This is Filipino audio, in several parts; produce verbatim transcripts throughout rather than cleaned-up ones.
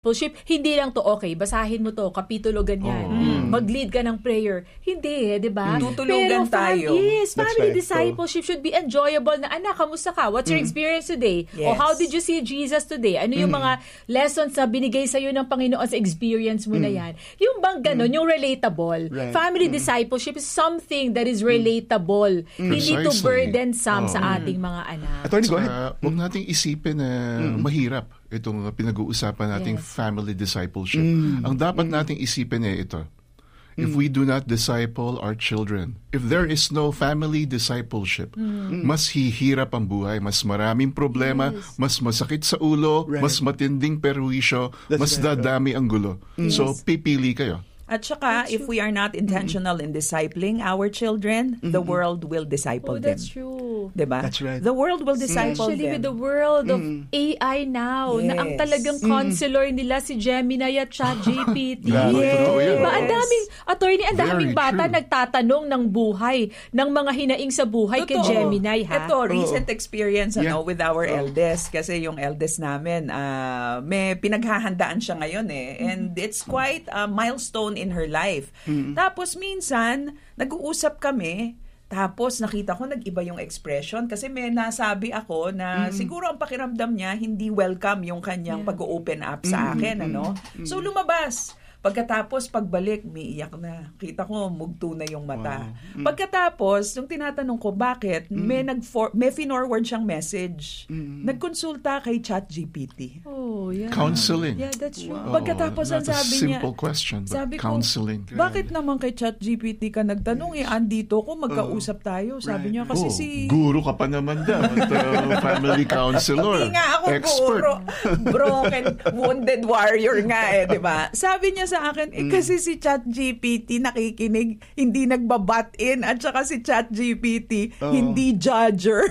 Discipleship, hindi lang to, okay, basahin mo to, kapitulo ganyan, oh. mm. mag-lead ka ng prayer. Hindi, di ba? Mm. Tutulungan tayo. Yes, family right. discipleship so, should be enjoyable na, anak, kamusta ka? What's mm. your experience today? Yes. O how did you see Jesus today? Ano yung mm. mga lessons na binigay sa'yo ng Panginoon sa experience mo mm. na yan? Yung bang ganon, mm. yung relatable. Right. Family mm. discipleship is something that is relatable. Mm. Hindi to burdensome oh. sa ating mga anak. Attorney, go ahead. Uh, huwag nating isipin na mm. mahirap itong pinag-uusapan nating yes. family discipleship. Mm. Ang dapat mm. nating isipin eh ito. If mm. we do not disciple our children, if there is no family discipleship, mm. mas hihirap ang buhay, mas maraming problema, yes. mas masakit sa ulo, right. mas matinding perwisyo, mas right, dadami right. ang gulo. Yes. So, pipili kayo. At saka, that's if true. we are not intentional mm-hmm. in discipling our children, mm-hmm. the world will disciple oh, them. That's true. Diba? That's right. The world will disciple Especially them. with the world of mm-hmm. A I now, yes. na ang talagang counselor mm-hmm. nila si Gemini at ChatGPT. Yes. Diba? Ang daming, attorney, ang daming bata true. nagtatanong ng buhay, ng mga hinaing sa buhay Totoo. kay Gemini, ha? Ito, recent oh. experience yeah. ano, with our oh. eldest. Kasi yung eldest namin, uh, may pinaghahandaan siya ngayon eh. And it's quite a milestone in her life. Mm-hmm. Tapos minsan, nag-uusap kami, tapos nakita ko nag-iba yung expression kasi may nasabi ako na mm-hmm. siguro ang pakiramdam niya hindi welcome yung kanyang yeah. pag-open up sa akin. Mm-hmm. ano So lumabas. Pagkatapos, pagbalik, umiiyak na. Kita ko, mugto na yung mata. Wow. Mm. Pagkatapos, nung tinatanong ko, bakit? Mm. May, nag-for- may finorward siyang message. Mm. Nagkonsulta kay ChatGPT. Oh, yeah. Counseling. Yeah, that's true. Wow. Pagkatapos, ang sabi niya, simple question, but sabi counseling. Ko, bakit naman kay ChatGPT ka nagtanong? Yes. Eh, andito ko, magkausap tayo. Sabi right. niya, kasi oh, si... Guru ka pa naman daw. At, uh, family counselor. Hindi nga ako expert. Guru. Broken, wounded warrior nga eh, di ba? Sabi niya sa akin, eh, kasi si ChatGPT nakikinig, hindi nagbabat in, at saka si ChatGPT oh. hindi judger.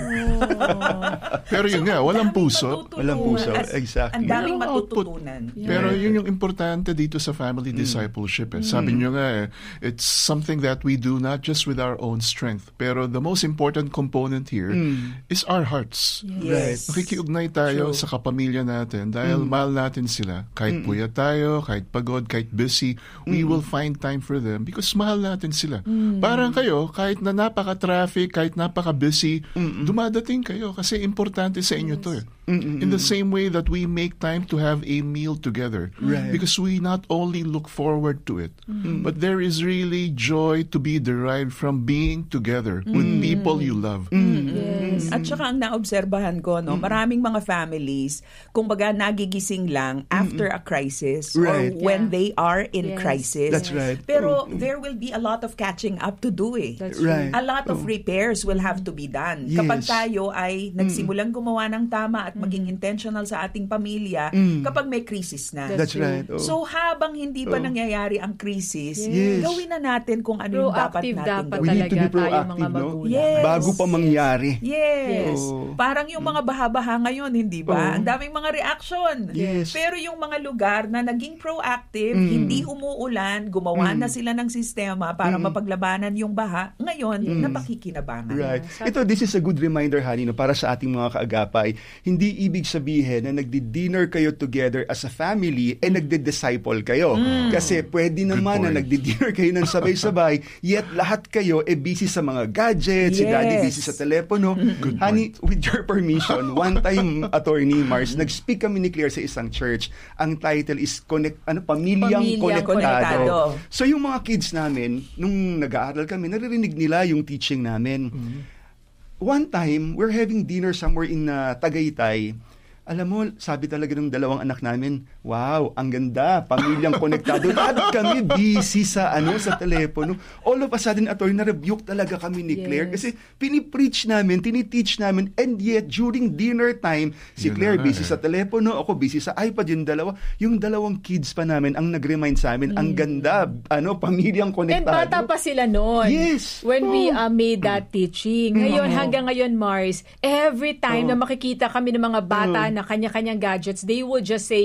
Oh. Pero yun so, nga, walang puso. Walang puso, exactly. Ang daming matututunan. Yeah. Pero yun yung importante dito sa family discipleship. Eh. Sabi nyo nga, eh, it's something that we do not just with our own strength. Pero the most important component here mm. is our hearts. Yes. Nakikiugnay tayo True. sa kapamilya natin dahil mm. mahal natin sila. Kahit mm. puyat tayo, kahit pagod, kahit busy, we will find time for them because mahal natin sila. Mm. Parang kayo, kahit na napaka-traffic, kahit napaka-busy, Mm-mm. dumadating kayo kasi importante sa inyo yes. to. Eh. In the same way that we make time to have a meal together. Right. Because we not only look forward to it, mm. but there is really joy to be derived from being together mm. with people you love. Mm. Yes. At saka ang naobserbahan ko, no, mm. maraming mga families, kumbaga nagigising lang after mm. a crisis right. or when yeah. they are in yes. crisis. That's right. Pero mm. there will be a lot of catching up to do eh. That's right. A lot of oh. repairs will have to be done. Yes. Kapag tayo ay nagsimulang gumawa ng tama at maging intentional sa ating pamilya, mm. kapag may crisis na. That's right. Oh. So habang hindi pa oh. nangyayari ang crisis, yes. gawin na natin kung ano yung dapat natin dapat gawin. We need to be tayong mga proactive, no? magulang. Yes. Bago pa mangyari. Yes. Oh. Parang yung mga baha-baha ngayon, hindi ba? Oh. Ang daming mga reaction. Yes. Pero yung mga lugar na naging proactive, mm. hindi umuulan, gumawa mm. na sila ng sistema para mm. mapaglabanan yung baha, ngayon, mm. napakikinabangan. Right. Ito, this is a good reminder, honey, no, para sa ating mga kaagapay. Hindi ibig sabihin na nagdi-dinner kayo together as a family and nagdi-disciple kayo. Mm. Kasi pwede naman na nagdi-dinner kayo ng sabay-sabay, yet lahat kayo e busy sa mga gadgets, yes. si daddy busy sa telepono. Good honey, point. with your permission, one time, Attorney Mars, nag-speak kami ni Claire sa isang church. Ang title is Connect, ano, Pamilyang, Pamilyang Konektado. Konektado. So yung mga kids namin, nung nag-aaral kami, naririnig nila yung teaching namin. Mm-hmm. One time, we're having dinner somewhere in uh, Tagaytay. Alam mo, sabi talaga ng dalawang anak namin, wow, ang ganda, pamilyang konektado. Lahat kami busy sa ano sa telepono. All of a sudden, attorney, na-rebuke talaga kami ni Claire. Yes. Kasi pinipreach namin, tiniteach namin, and yet, during dinner time, si Yun Claire na, busy eh. sa telepono, ako busy sa iPad, yung dalawa. Yung dalawang kids pa namin ang nag-remind sa amin, mm. ang ganda, ano, pamilyang konektado. And bata pa sila noon. Yes. When oh. we uh, made mm. that teaching. Ngayon, mm. hanggang ngayon, Mars, every time oh. na makikita kami ng mga bata oh. na kanya-kanyang gadgets, they would just say, mm.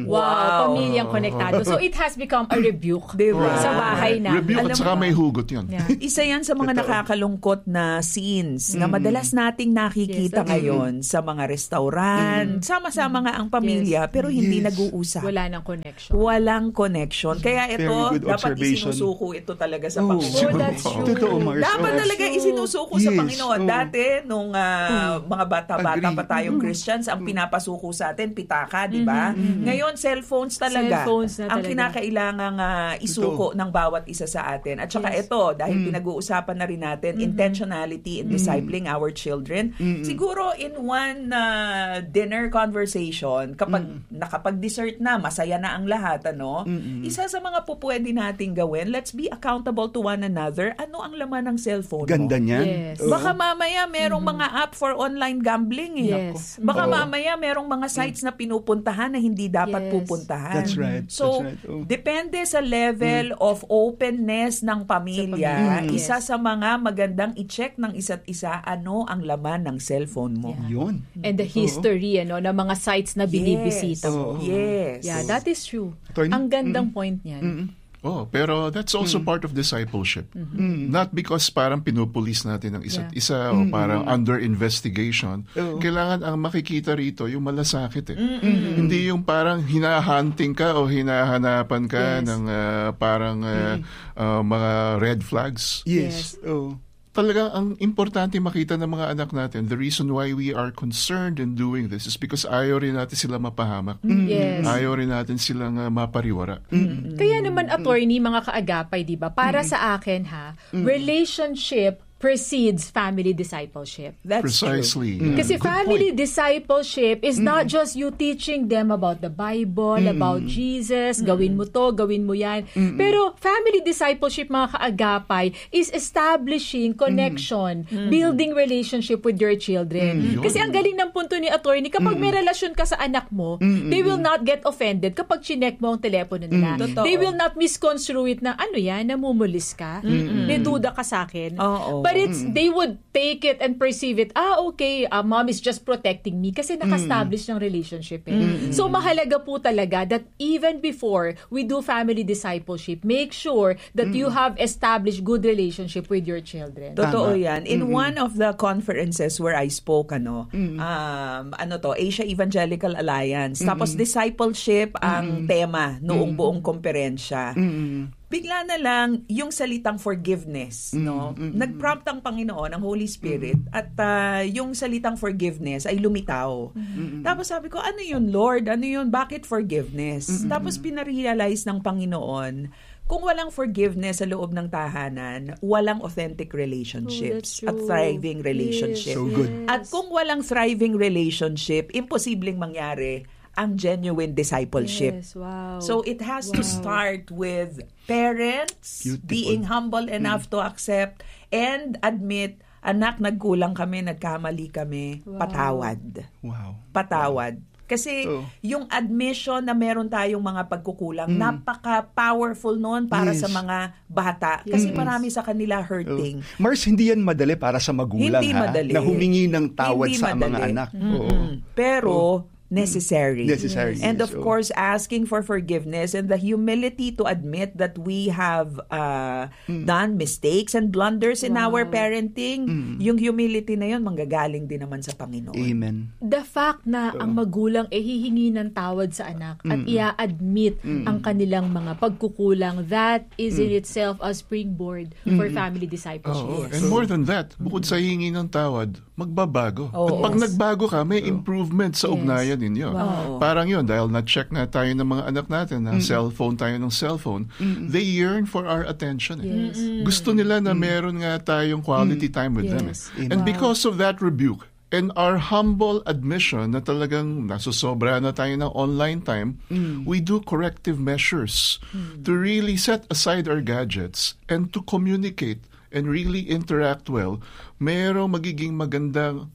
Wow, pamilyang konektado. So it has become a rebuke Diba? sa bahay na. Rebuke Alam at saka mo, may hugot yun. Yeah. Isa yan sa mga nakakalungkot na scenes na madalas nating nakikita Yes, ngayon sa mga restaurant. Sama-sama nga ang pamilya Yes. pero hindi Yes. nag-uusap. Wala nang connection. Walang connection. Kaya ito, Very good dapat observation. isinusuko ito talaga sa Oh, Panginoon. Oh, that's true. Totoo, Mars. Dapat Oh, talaga that's- isinusuko sa Yes, Panginoon. oh. Dati, nung ah, mga bata-bata Agree. pa tayong Christians, ang pinapasuko sa atin, pitaka, di ba? Ngayon, cellphones talaga. Cellphones na ang talaga. kinakailangang ah, isuko ng bawat isa sa atin. At saka Yes. ito, dahil pinag-uusapan na rin natin, intentionality in discipling our children. Siguro, in one ah, dinner conversation, kapag nakapag-dessert na, masaya na ang lahat, ano? Isa sa mga po pwede nating gawin, let's be accountable to one another. Ano ang laman ng cellphone mo? Ganda niyan. Yes. Oo. Baka mamaya merong mga app for online gambling eh. Yes. Baka Oo. mamaya merong mga sites na pinupuntahan na hindi dapat Yes. Mm. pupuntahan. That's right. So, That's right. Oh. depende sa level of openness ng pamilya. pamilya. Isa Yes. sa mga magandang i-check ng isa't isa ano ang laman ng cellphone mo. Yeah. Yun. And the history, ano, ng mga sites na binibisita mo. Oo. Yes. Yeah, that is true. Attorney? Ang gandang point niyan. Oh, pero that's also part of discipleship. Not because parang pinupulis natin ang isa't Yeah. isa o parang under investigation. Oo. Kailangan ang makikita rito yung malasakit eh. Hindi yung parang hinahunting ka o hinahanapan ka Yes. ng ah, parang ah, ah, mga red flags. Yes. Oh. Talagang ang importante makita ng mga anak natin, the reason why we are concerned in doing this is because ayaw rin natin sila mapahamak. Yes. Ayaw rin natin silang ah, mapariwara. Kaya naman, attorney, mga kaagapay, di ba? Para sa akin, ha, relationship precedes family discipleship. That's Precisely. true. Yeah. Kasi Good family point. discipleship is not just you teaching them about the Bible, about Jesus, gawin mo to, gawin mo yan. Pero family discipleship, mga kaagapay, is establishing connection, building relationship with your children. Kasi ang galing ng punto ni attorney, kapag may relasyon ka sa anak mo, they will not get offended kapag chinek mo ang telepono nila. Totoo. They will not misconstrue it na, ano yan, namumulis ka? May duda ka sa akin? Oo. But it's, they would take it and perceive it, ah, okay, uh, mom is just protecting me kasi naka-establish ng relationship eh. So, mahalaga po talaga that even before we do family discipleship, make sure that you have established good relationship with your children. Totoo Tama. yan. In one of the conferences where I spoke, ano, um, ano to, Asia Evangelical Alliance. Tapos discipleship ang tema noong buong komperensya. Bigla na lang yung salitang forgiveness, no? Nag-prompt ang Panginoon, ang Holy Spirit, at ah, yung salitang forgiveness ay lumitaw. Tapos sabi ko, ano yun, Lord? Ano yun? Bakit forgiveness? Tapos pinarealize ng Panginoon, kung walang forgiveness sa loob ng tahanan, walang authentic relationships Oh, at that's true. thriving relationship. So good. At kung walang thriving relationship, imposibleng mangyari ang genuine discipleship. Yes, wow. So it has to Wow. start with parents Beautiful. being humble enough to accept and admit, anak, nagkulang kami, nagkamali kami, Wow. patawad. Wow. Patawad. Kasi Oh. yung admission na meron tayong mga pagkukulang, napaka-powerful noon para Yes. sa mga bata. Kasi Yes. marami sa kanila Oh. hurting. Mars, hindi yan madali para sa magulang, Hindi ha? madali. Na humingi ng tawad Hindi sa mga madali. anak. Oo. Mm. Pero, necessary. Necessary, And yes. of Oo. course, asking for forgiveness and the humility to admit that we have uh, done mistakes and blunders in Wow. our parenting. Yung humility na yun, manggagaling din naman sa Panginoon. Amen. The fact na ang magulang eh hihingi ng tawad sa anak at i-admit ang kanilang mga pagkukulang, that is in itself a springboard for family discipleship. Oo. And more than that, bukod sa hingi ng tawad, magbabago. Oo. At pag nagbago ka, may improvement sa Yes. ugnayan ninyo. Wow. Parang yun, dahil na-check na tayo ng mga anak natin, na cellphone tayo ng cellphone, they yearn for our attention. eh. Yes. Gusto nila na meron nga tayong quality time with them. eh. Yes. And Wow. because of that rebuke, and our humble admission na talagang nasusobra na tayo ng online time, we do corrective measures to really set aside our gadgets and to communicate and really interact well. Merong magiging magandang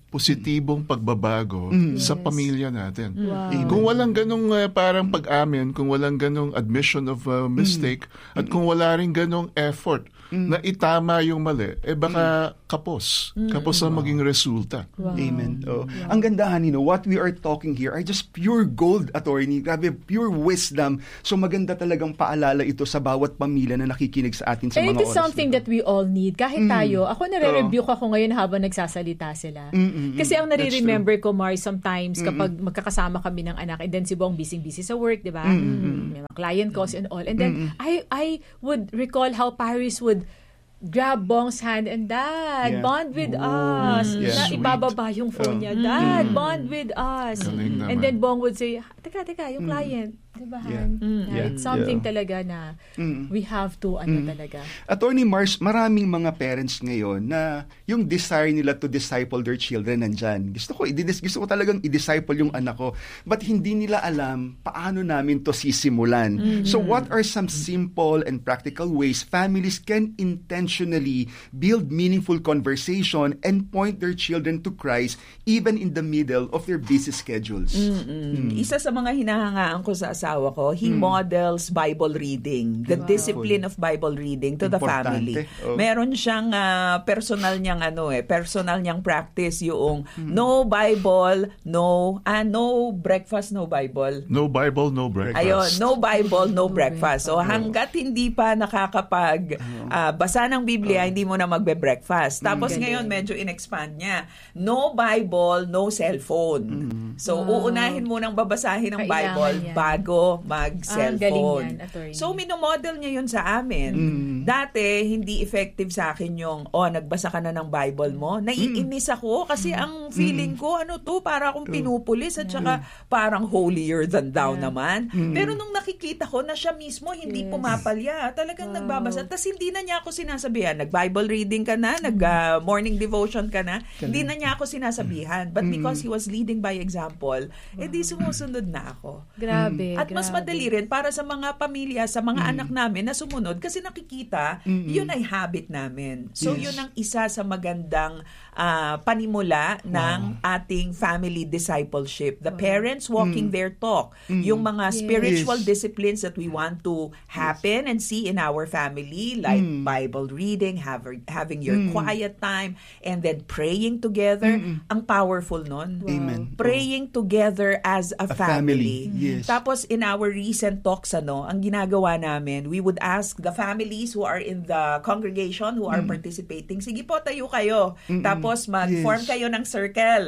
positibong pagbabago sa Yes. pamilya natin. Wow. Kung walang ganong uh, parang pag-amin, kung walang ganong admission of uh, mistake, at kung wala rin ganong effort na itama yung mali, eh baka kapos. Kapos ang maging resulta. Wow. Amen. Oh. Ang gandahan, you know, what we are talking here are just pure gold, attorney. Grabe, pure wisdom. So maganda talagang paalala ito sa bawat pamilya na nakikinig sa atin sa And mga it is oras something na that we all need. Kahit tayo, ako nare-rebuke ako ngayon habang nagsasalita sila. Mm-mm. Kasi ang That's nare-remember ko, Mars, sometimes kapag magkakasama kami ng anak, and then si Bong busy-busy sa work, di ba? May mga client calls and all. And then I I would recall how Paris would grab Bong's hand and, Dad, Yeah. bond with us. Yeah. Na Sweet. ibababa yung phone niya. Dad, bond with us. Galing And naman. then Bong would say, teka, teka, yung client. Diba, Han? Yeah, Yeah. It's something Yeah. talaga na we have to, ano talaga. Attorney Mars, maraming mga parents ngayon na yung desire nila to disciple their children nandyan. Gusto ko, i-dis- gusto ko talagang i-disciple yung anak ko. But hindi nila alam paano namin to sisimulan. So what are some simple and practical ways families can intentionally build meaningful conversation and point their children to Christ even in the middle of their busy schedules? Mm. Isa sa mga hinahangaan ko sa asawa ko, he models Bible reading, the discipline of Bible reading to the Importante. family. Oh. Meron siyang ah, personal niyang ano eh, personal niyang practice yung no Bible, no ah, no breakfast, no Bible. No Bible, no breakfast. Ayun, no Bible, no breakfast. So hangga't hindi pa nakakapag ah, basa ng Biblia, hindi mo na magbe-breakfast. Tapos ngayon medyo in-expand niya. No Bible, no cellphone. So uunahin mo nang babasahin ng Kailangan Bible yan. bago Ah, galing mag-cellphone. yan, attorney. So minomodel niya yun sa amin. Dati hindi effective sa akin yung oh nagbasa ka na ng Bible mo. Naiinis ako kasi ang feeling ko ano to para akong pinupulis at saka parang holier than thou naman. Pero nung nakikita ko na siya mismo hindi Yes. pumapalya, talagang Wow. nagbabasa. Tapos hindi na niya ako sinasabihan, nag-Bible reading ka na, nag-morning devotion ka na, hindi na niya ako sinasabihan. But because he was leading by example, edi sumusunod na ako. Grabe. At mas grabe. madali rin para sa mga pamilya, sa mga anak namin na sumunod kasi nakikita, yun ay habit namin. So Yes. yun ang isa sa magandang ah, panimula ng ating family discipleship. The parents walking their talk. Yung mga spiritual Yes. disciplines that we want to happen and see in our family, like Bible reading, have, having your quiet time, and then praying together. Ang powerful nun. Amen. Praying together as a, A family. family, yes. Tapos in our recent talks, ano, ang ginagawa namin, we would ask the families who are in the congregation, who are participating, sige po, tayo kayo. Tapos mag-form Yes. kayo ng circle.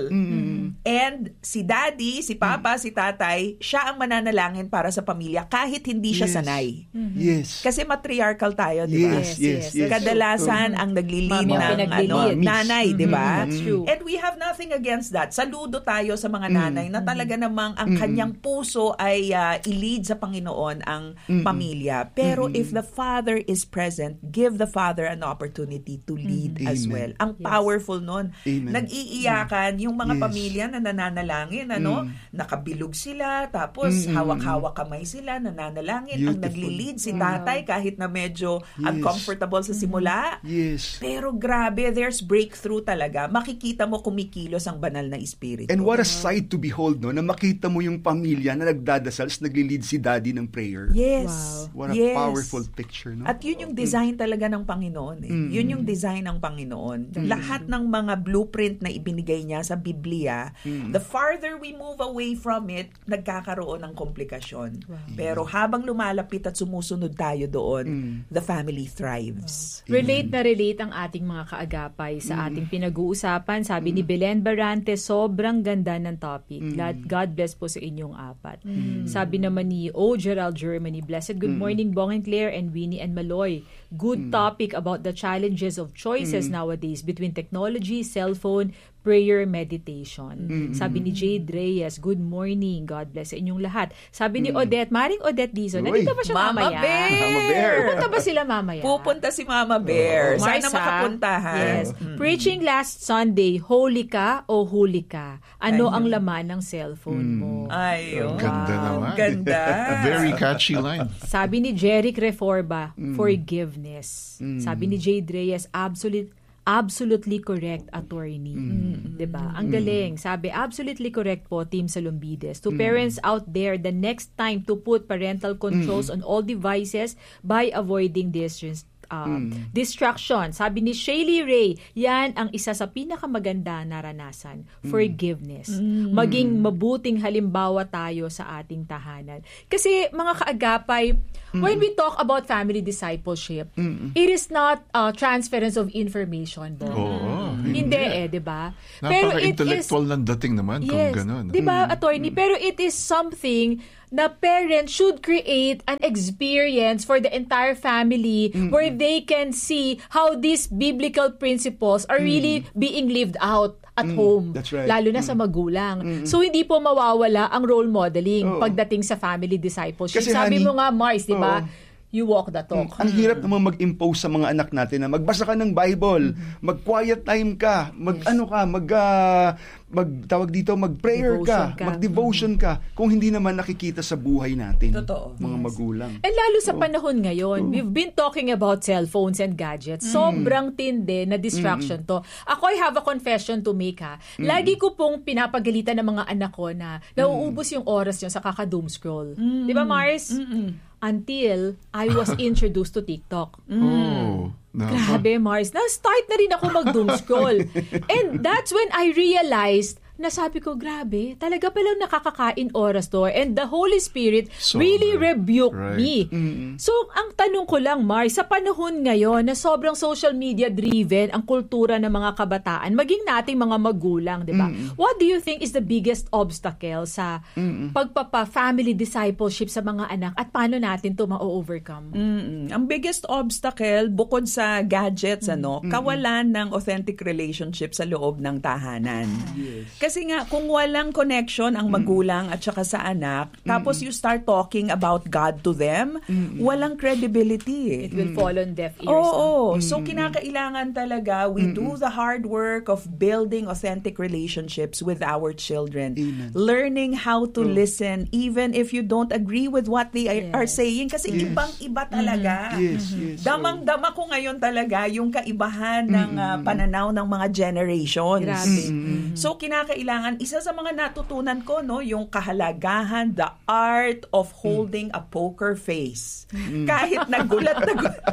And si daddy, si papa, si tatay, siya ang mananalangin para sa pamilya kahit hindi siya Yes. sanay. Yes. Kasi matriarchal tayo, di ba? Yes, yes, yes. Kadalasan ang naglilid Mami ng ang ano, pinaglilid. nanay, di ba? That's true. And we have nothing against that. Saludo tayo sa mga nanay na talaga namang ang kanyang puso ay uh, i-lead sa Panginoon ang pamilya. Pero if the father is present, give the father an opportunity to lead as Amen. well. Ang Yes. powerful nun. Amen. Nag-iiyakan yung mga Yes. pamilya na nananalangin, ano? Nakabilog sila, tapos hawak-hawak kamay sila, nananalangin. Ang Beautiful. naglilid si tatay kahit na medyo uncomfortable sa simula. Yes. Pero grabe, there's breakthrough talaga. Makikita mo kumikilos ang banal na espiritu. And what a sight to behold, no? Na makita mo yung pamilya na nagdadasal, tapos naglilid si daddy ng prayer. Yes. Wow. What a Yes. powerful picture, no? At yun yung design talaga ng Panginoon. Eh. Yun yung design ng Panginoon. Lahat ng mga blueprint na ibinigay niya sa Biblia, the farther we move away from it, nagkakaroon ng komplikasyon. Pero habang lumalapit at sumusunod tayo doon, the family thrives. Relate na relate ang ating mga kaagapay sa ating pinag-uusapan. Sabi ni Belen Barante, sobrang ganda ng topic. God, God bless po sa inyong apat. Sabi naman ni O. Gerald Germany, blessed good morning, Bong and Claire and Winnie and Maloy. Good topic about the challenges of choices nowadays between technology, cellphone, prayer, meditation. Sabi ni Jade Reyes, good morning. God bless sa inyong lahat. Sabi ni Odette, Maring Odette Dizon, Uy. nandito ba siya Mama mamaya? Bear! Mama Bear! Pupunta ba sila mamaya? Pupunta si Mama Bear. Oh, Sana Marsa. makapunta, ha? Yes. Preaching last Sunday, holy ka o huli ka? Ano Ayun. ang laman ng cellphone mo? Ayun. Ganda naman. Ganda. A very catchy line. Sabi ni Jeric Reforba, forgiveness. Sabi ni Jade Reyes, absolute Absolutely correct, attorney. Mm. Diba? Ang galing. Sabi, absolutely correct po, Team Salumbides. To mm. parents out there, the next time to put parental controls mm. on all devices by avoiding distance. Um, mm. Distraction. Sabi ni Shaylee Ray, yan ang isa sa pinakamaganda naranasan. Forgiveness. Mm. Maging mabuting halimbawa tayo sa ating tahanan. Kasi mga kaagapay, mm. when we talk about family discipleship, mm. it is not uh, transference of information. Oh, hindi, hindi eh, di ba? Pero it is, napaka-intellectual ng dating naman yes, kung gano'n. Di ba, Mm. attorney? Pero it is something na parents should create an experience for the entire family mm. where they can see how these biblical principles are mm. really being lived out at mm. home. That's right. Lalo na mm. sa magulang. Mm. So, hindi po mawawala ang role modeling Oo. pagdating sa family discipleship. Kasi, Sabi honey, mo nga, Mars, di ba? Oo. You walk the talk. Ang hirap naman mag-impose sa mga anak natin na magbasa ka ng Bible, mm-hmm. mag-quiet time ka, mag-ano ka, mag, uh, mag-tawag dito, mag-prayer ka, ka, mag-devotion mm-hmm. ka, kung hindi naman nakikita sa buhay natin. Totoo. Mga yes. magulang. And lalo sa oh. panahon ngayon, oh. we've been talking about cellphones and gadgets. Mm. Sobrang tindi na distraction mm. to. Ako, I have a confession to make, ha. Mm. Lagi ko pong pinapagalitan ng mga anak ko na nauubos mm. yung oras nyo sa kaka-doom scroll. Mm. Di ba, Mars? Mm-mm. Until I was introduced to TikTok. Mm. Oh, no. Grabe, Mars. Na-start na rin ako mag-doom scroll. And that's when I realized na sabi ko, grabe, talaga palang nakakakain oras to. And the Holy Spirit so, really right. rebuked right. me. Mm-hmm. So, ang tanong ko lang, Mars, sa panahon ngayon na sobrang social media-driven ang kultura ng mga kabataan, maging nating mga magulang, di ba? Mm-hmm. What do you think is the biggest obstacle sa mm-hmm. pagpapa-family discipleship sa mga anak at paano natin to ma-overcome? Mm-hmm. Ang biggest obstacle, bukod sa gadgets, mm-hmm. ano, kawalan ng authentic relationship sa loob ng tahanan. Yes. Kasi nga, kung walang connection ang magulang at saka sa anak, mm-hmm. tapos you start talking about God to them, mm-hmm. walang credibility. It will fall on deaf ears. Oo. Oh, mm-hmm. So, kinakailangan talaga, we mm-hmm. do the hard work of building authentic relationships with our children. Amen. Learning how to oh. listen, even if you don't agree with what they yes. are saying. Kasi yes. ibang-iba talaga. Mm-hmm. Yes, yes. Damang-dama ko ngayon talaga yung kaibahan ng uh, pananaw ng mga generations. Grabe. Mm-hmm. So, kinakailangan, isa sa mga natutunan ko, no, yung kahalagahan, the art of holding a poker face. Mm. Kahit nagulat na gulat.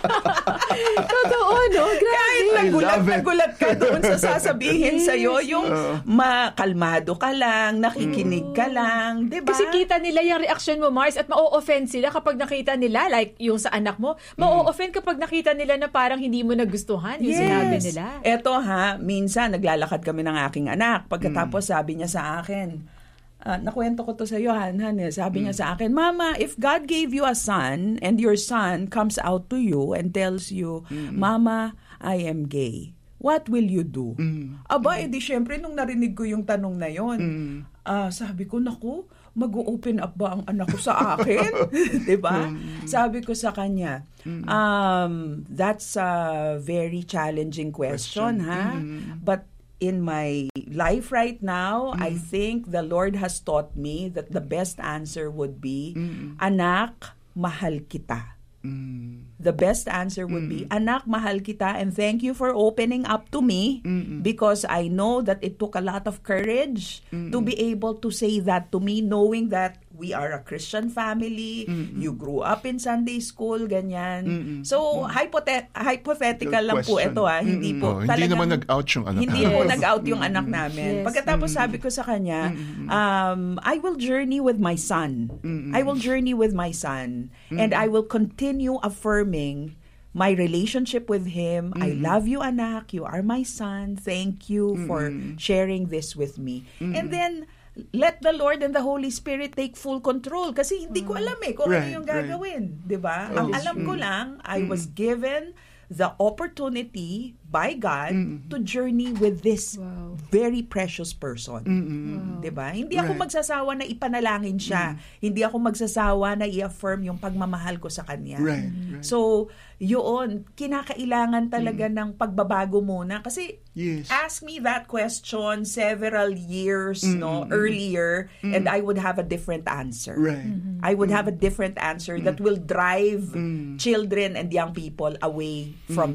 Totoo, no? Grabe. Kahit nagulat na gulat ka doon sa sasabihin yes. sa'yo, yung uh. makalmado ka lang, nakikinig ka lang, di ba? Kasi kita nila yung reaction mo, Mars, at ma-o-offend sila kapag nakita nila, like yung sa anak mo, ma-o-offend kapag nakita nila na parang hindi mo nagustuhan yung yes. sinabi nila. Eto ha, minsan naglalakad kami ng aking anak. Pagkatapos sabi niya sa akin, uh, nakwento ko to sa iyo, Han, Han, eh. Sabi mm. niya sa akin, Mama, if God gave you a son and your son comes out to you and tells you, mm. Mama, I am gay, what will you do? Mm. Aba, edi syempre nung narinig ko yung tanong na yon, mm. uh, sabi ko, naku, mag-open up ba ang anak ko sa akin? Diba? Mm. Sabi ko sa kanya, mm. um, that's a very challenging question, question. ha? Mm. But in my life right now, mm. I think the Lord has taught me that the best answer would be, mm. Anak, mahal kita. Mm. The best answer would mm. be, Anak, mahal kita, and thank you for opening up to me mm-mm. because I know that it took a lot of courage mm-mm. to be able to say that to me, knowing that we are a Christian family, mm-mm. you grew up in Sunday school, ganyan. Mm-mm. So, hypothet- hypothetical lang po ito, ha. Hindi po, oh, talagang, hindi naman nag-out yung anak Hindi namin. po nag-out yung anak namin. Yes. Pagkatapos sabi ko sa kanya, um, I will journey with my son. Mm-mm. I will journey with my son. Mm-mm. And I will continue affirming my relationship with him. Mm-hmm. I love you, anak. You are my son. Thank you mm-hmm. for sharing this with me. Mm-hmm. And then, let the Lord and the Holy Spirit take full control. Kasi hindi ko alam eh kung right, ano yung gagawin. Right. Diba? Oh, Ang alam ko lang, I mm-hmm. was given the opportunity by God mm-hmm. to journey with this wow. very precious person. Mm-hmm. Wow. Diba? Hindi ako right. magsasawa na ipanalangin siya. Mm-hmm. Hindi ako magsasawa na i-affirm yung pagmamahal ko sa kanya. Right. Right. So, yun, kinakailangan talaga mm. ng pagbabago muna. Kasi, yes. ask me that question several years mm-hmm. no earlier mm-hmm. and I would have a different answer. Right. Mm-hmm. I would mm-hmm. have a different answer mm-hmm. that will drive mm-hmm. children and young people away from mm-hmm. me.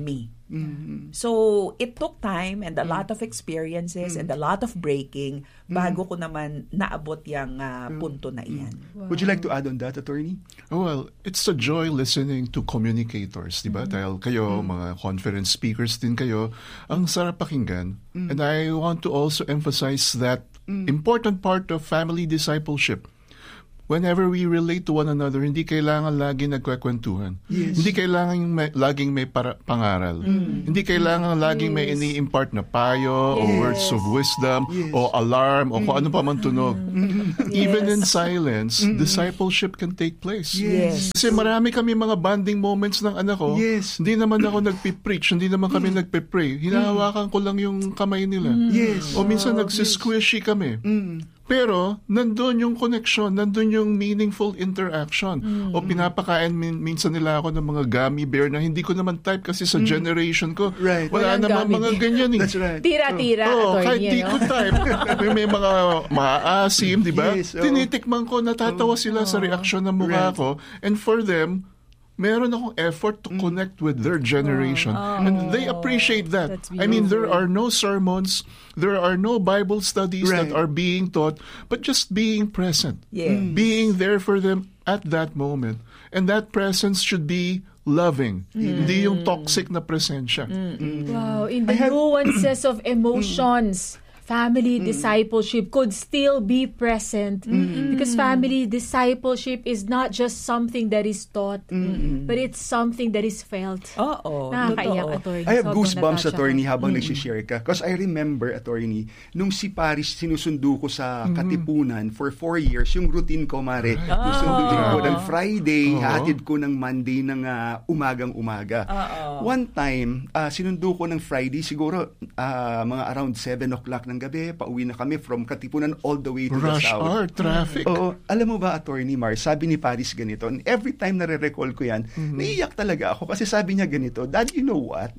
Mhm. So, it took time and a lot of experiences and a lot of breaking bago ko naman naabot yung uh, punto na iyan. Would you like to add on that, attorney? Oh, well, it's a joy listening to communicators, di ba? Dahil kayo, mga conference speakers din kayo, ang sarap pakinggan. And I want to also emphasize that important part of family discipleship. Whenever we relate to one another, hindi kailangan lagi nagkwekwentuhan. Yes. Hindi kailangan yung may, laging may para, pangaral. Mm. Hindi kailangan laging yes. may ini-impart na payo yes. o words of wisdom yes. o alarm o mm. kung ano pa man tunog. Mm. Even yes. in silence, mm. discipleship can take place. Yes. Kasi marami kami mga bonding moments ng anak ko. Yes. Hindi naman ako nagpipreach, hindi naman kami mm. nagpipray. Hinahawakan ko lang yung kamay nila. Mm. Yes. O minsan oh, nagsisquishy yes. kami. Mm. Pero, nandun yung connection, nandun yung meaningful interaction. Mm. O pinapakain min- minsan nila ako ng mga gummy bear na hindi ko naman type kasi sa mm. generation ko. Right. Wala Walang naman mga bear. ganyan eh. That's right. Tira-tira, Oh, attorney. kahit di no? ko type. may, may mga maaasim, di ba? Yes, oh. Tinitikman ko, natatawa sila sa reaksyon ng mukha Right. ko. And for them, meron akong effort to connect with their generation. Oh. And they appreciate that. That's I mean, there beautiful. are no sermons, there are no Bible studies Right. that are being taught, but just being present. Yes. Being there for them at that moment. And that presence should be loving. Hindi yung toxic na presensya. Wow, in the I have- nuances of emotions, family discipleship could still be present because family discipleship is not just something that is taught, but it's something that is felt. Oo. Nakakaiyak, totoo. attorney. I have Sobrang goosebumps, natasha attorney, ko. habang nagsishare ka. Because I remember, attorney, nung si Paris sinusundo ko sa Katipunan for four years, yung routine ko, mare, susunduin ko ng Friday, Oo. hatid ko ng Monday ng ah, umagang-umaga. Oo. One time, ah, sinundo ko ng Friday, siguro ah, mga around seven o'clock ng gabi, pauwi na kami from Katipunan all the way to the Rush south. hour, traffic. Oo, alam mo ba, Attorney Mar, sabi ni Paris ganito, and every time nare-recall ko yan, naiiyak talaga ako kasi sabi niya ganito, Dad, you know what?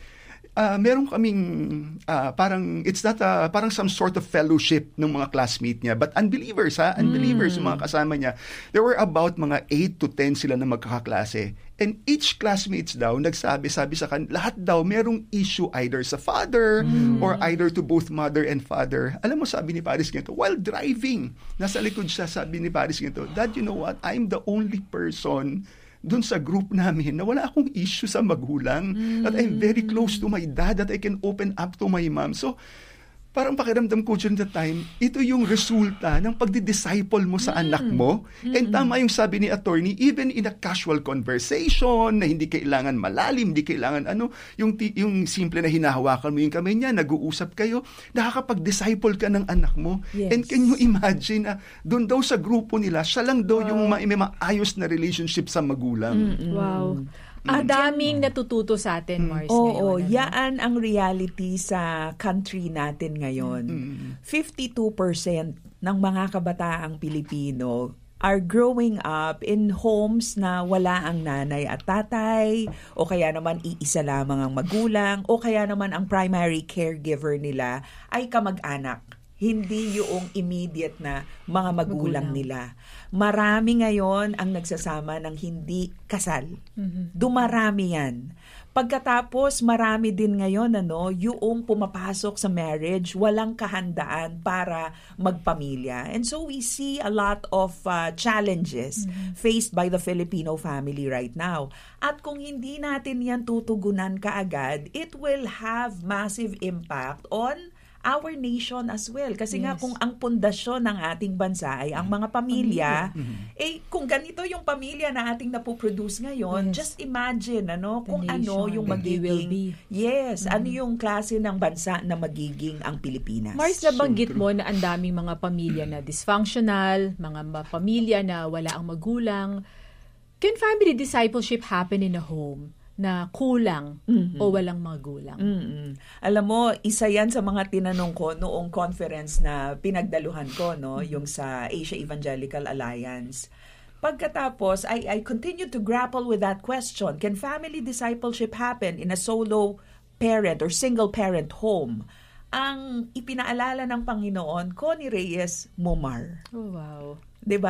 Uh, meron kaming uh, parang it's not a, parang some sort of fellowship ng mga classmate niya, but unbelievers ha, unbelievers yung mga kasama niya. There were about mga eight to ten sila na magkakaklase. And each classmates daw, nagsabi, sabi sa kan, lahat daw merong issue either sa father mm. or either to both mother and father. Alam mo, sabi ni Paris ganito, while driving, nasa likod siya, sabi ni Paris ganito, Dad, you know what? I'm the only person doon sa group namin na wala akong issue sa magulang. Mm. That I'm very close to my dad, that I can open up to my mom. So, parang pakiramdam ko during that time, ito yung resulta ng pagdi-disciple mo sa mm. anak mo. Mm-hmm. And tama yung sabi ni attorney, even in a casual conversation na hindi kailangan malalim, hindi kailangan ano, yung, yung simple na hinahawakan mo yung kamay niya, nag-uusap kayo, nakakapag-disciple ka ng anak mo. Yes. And can you imagine na doon daw sa grupo nila, siya lang daw wow. yung ma- may maayos na relationship sa magulang. Mm-mm. Wow. Ang daming natututo sa atin, Mars, Oo, ngayon. oh, ano? yaan ang reality sa country natin ngayon. fifty-two percent ng mga kabataang Pilipino are growing up in homes na wala ang nanay at tatay, o kaya naman iisa lamang ang magulang, o kaya naman ang primary caregiver nila ay kamag-anak. Hindi yung immediate na mga magulang, magulang. nila. Marami ngayon ang nagsasama ng hindi kasal. Mm-hmm. Dumarami yan. Pagkatapos, marami din ngayon ano, yung pumapasok sa marriage, walang kahandaan para magpamilya. And so we see a lot of uh, challenges mm-hmm. faced by the Filipino family right now. At kung hindi natin yan tutugunan kaagad, it will have massive impact on our nation as well. Kasi yes. nga kung ang pundasyon ng ating bansa ay ang mga pamilya, pamilya. eh kung ganito yung pamilya na ating napoproduce ngayon, yes. just imagine ano The kung nation, ano yung magiging yes, mm-hmm. ano yung klase ng bansa na magiging ang Pilipinas. Mars, nabanggit mo na ang daming mga pamilya na dysfunctional, mga pamilya na wala ang magulang. Can family discipleship happen in a home na kulang mm-hmm. o walang magulang? Mm-hmm. Alam mo, isa yan sa mga tinanong ko noong conference na pinagdaluhan ko, no, mm-hmm. yung sa Asia Evangelical Alliance. Pagkatapos, I, I continue to grapple with that question. Can family discipleship happen in a solo parent or single parent home? Ang ipinaalala ng Panginoon, Connie Reyes Momar. Oh, wow. 'Di ba?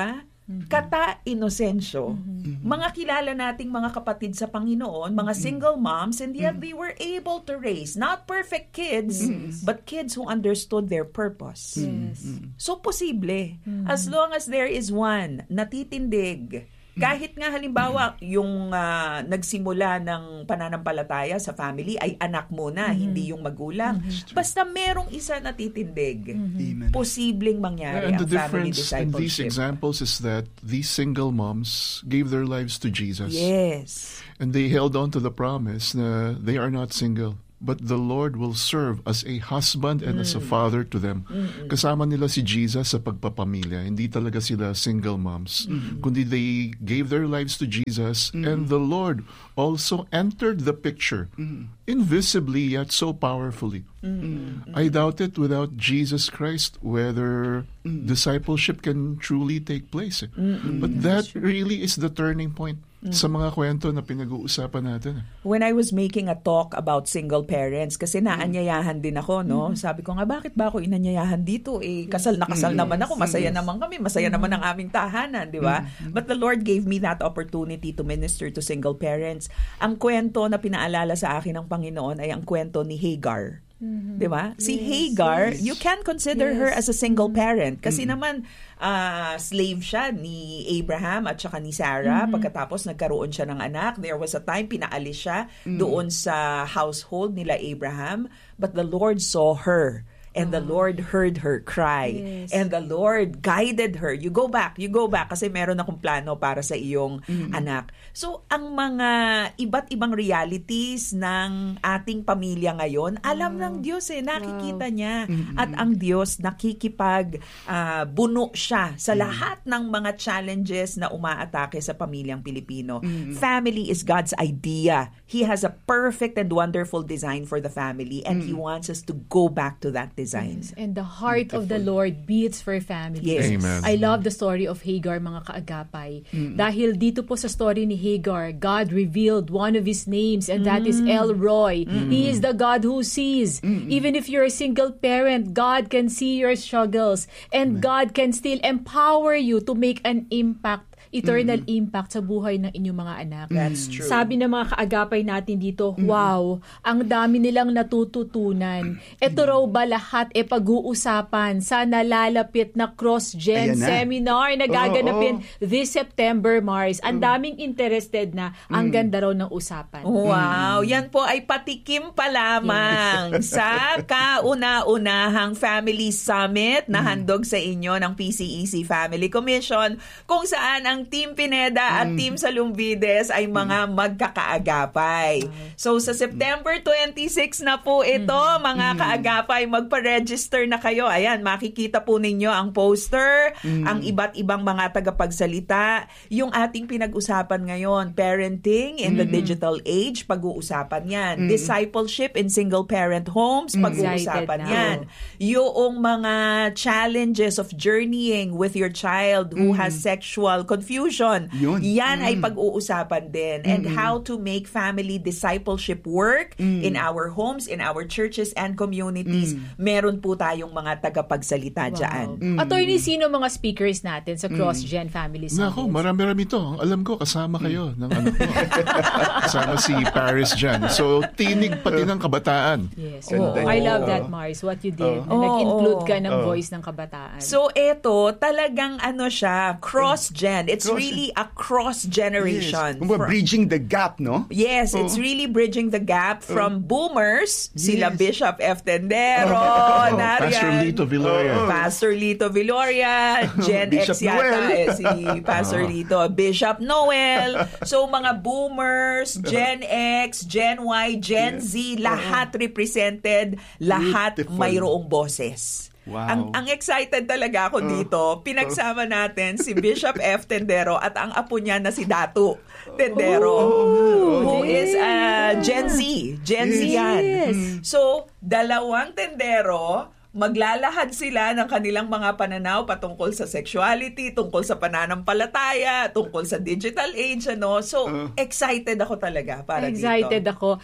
Kata Inocencio, mm-hmm. mga kilala nating mga kapatid sa Panginoon, mga single moms, and yet mm-hmm. they were able to raise not perfect kids, yes. but kids who understood their purpose. Yes. So, posible. Mm-hmm. As long as there is one natitindig, kahit nga halimbawa yung uh, nagsimula ng pananampalataya sa family ay anak muna, mm-hmm. hindi yung magulang. Mm-hmm. Basta merong isa natitindig, mm-hmm. posibleng mangyari and ang the family difference in these discipleship. examples is that these single moms gave their lives to Jesus. Yes. And they held on to the promise na they are not single, but the Lord will serve as a husband and mm. as a father to them. Mm-mm. Kasama nila si Jesus sa pagpapamilya. Hindi talaga sila single moms. Mm-hmm. Kundi they gave their lives to Jesus, mm-hmm. and the Lord also entered the picture, mm-hmm. invisibly yet so powerfully. Mm-hmm. I doubt it without Jesus Christ whether mm-hmm. discipleship can truly take place. Mm-hmm. But that really is the turning point mm-hmm. sa mga kwento na pinag-uusapan natin. When I was making a talk about single parents, kasi naanyayahan din ako, no? Mm-hmm. Sabi ko nga, bakit ba ako inanyayahan dito? Eh, kasal na kasal mm-hmm. naman ako, masaya mm-hmm. naman kami, masaya mm-hmm. naman ang aming tahanan, di ba? Mm-hmm. But the Lord gave me that opportunity to minister to single parents. Ang kwento na pinaalala sa akin ng Panginoon ay ang kwento ni Hagar. Mm-hmm. Di ba? Si yes, Hagar, yes. you can consider yes. her as a single parent. Kasi mm-hmm. naman, uh, slave siya ni Abraham at saka ni Sarah. Mm-hmm. Pagkatapos nagkaroon siya ng anak, there was a time pinaalis siya mm-hmm. doon sa household nila Abraham. But the Lord saw her. And the Lord heard her cry. Yes. And the Lord guided her. You go back, you go back. Kasi meron akong plano para sa iyong mm-hmm. anak. So, ang mga iba't ibang realities ng ating pamilya ngayon, alam wow. ng Diyos eh, nakikita wow. niya. Mm-hmm. At ang Diyos nakikipag uh, buno siya sa mm-hmm. lahat ng mga challenges na umaatake sa pamilyang Pilipino. Mm-hmm. Family is God's idea. He has a perfect and wonderful design for the family, and mm-hmm. He wants us to go back to that design. Yes. And the heart Beautiful. Of the Lord beats for family. Yes. Amen. I love the story of Hagar, mga kaagapay. Mm. Dahil dito po sa story ni Hagar, God revealed one of His names, and that mm. is El Roi. Mm. He is the God who sees. Mm. Even if you're a single parent, God can see your struggles, and Amen. God can still empower you to make an impact, eternal mm-hmm. impact sa buhay ng inyong mga anak. That's true. Sabi ng mga kaagapay natin dito, mm-hmm. wow, ang dami nilang natututunan. Ito raw ba lahat e pag-uusapan sa nalalapit na cross-gen na. Seminar na gaganapin oh, oh. this September, Mars. Ang daming interested na. Ang mm. ganda raw ng usapan. Wow, mm. yan po ay patikim pa lamang yes. sa kauna-unahang Family Summit na handog sa inyo ng P C E C Family Commission, kung saan ang Team Pineda at mm. Team Salumvides ay mga mm. magkakaagapay. So sa September twenty-six na po ito, mm. mga mm. kaagapay, magpa-register na kayo. Ayan, makikita po ninyo ang poster, mm. ang iba't ibang mga tagapagsalita. Yung ating pinag-usapan ngayon, parenting in mm. the digital age, pag-uusapan yan. Mm. Discipleship in single-parent homes, mm. pag-uusapan yan. Yung mga challenges of journeying with your child who mm. has sexual confusion, Yun. yan mm. ay pag-uusapan din. And mm. how to make family discipleship work mm. in our homes, in our churches and communities. Mm. Meron po tayong mga tagapagsalita wow. dyan. Mm. Attorney, sino mga speakers natin sa Cross-Gen mm. Family Summit? Nako, marami-rami to. Alam ko, kasama kayo mm. ng anak ko. Kasama si Paris dyan. So, tinig pati ng kabataan. Yes. Oh, I love that, Mars. What you did. Oh. Nag-include ka ng oh. voice ng kabataan. So, eto, talagang ano siya, cross-gen. It's cross- really a cross-generation. Yes. From, bridging the gap, no? Yes, oh. it's really bridging the gap from oh. boomers, yes. sila Bishop F. Tendero, oh. Narian, Pastor Lito Viloria. Oh. Pastor Lito Viloria, Gen X yata, eh, si Pastor oh. Lito, Bishop Noel. So, mga boomers, Gen X, Gen Y, Gen Z, yes. lahat oh. represented, lahat Beautiful. Mayroong boses. Wow. Ang ang excited talaga ako uh, dito. Pinagsama natin si Bishop F. Tendero at ang apo niya na si Datu Tendero, oh, who yes. is uh, Gen Z. Gen yes. Z yan. Yes. So, dalawang tendero, maglalahad sila ng kanilang mga pananaw patungkol sa sexuality, tungkol sa pananampalataya, tungkol sa digital age, ano. So, uh, excited ako talaga para excited dito. Excited ako. Kung